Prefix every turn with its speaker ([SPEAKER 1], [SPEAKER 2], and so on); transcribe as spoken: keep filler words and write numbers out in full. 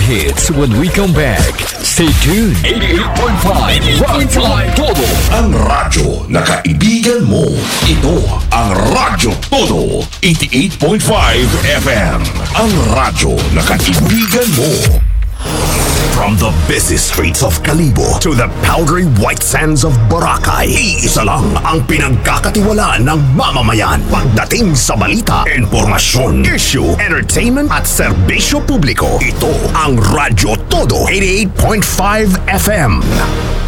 [SPEAKER 1] hits when we come back. Stay tuned. eighty-eight point five Rock Fly Todo.
[SPEAKER 2] Ang radyo na kaibigan mo. Ito ang Radyo Todo. eighty-eight point five F M. Ang radyo na kaibigan mo. From the busy streets of Kalibo to the powdery white sands of Boracay, iisa lang ang pinagkakatiwalaan ng mamamayan pagdating sa balita, informasyon, issue, entertainment at serbisyo publiko. Ito ang Radyo Todo eighty-eight point five F M.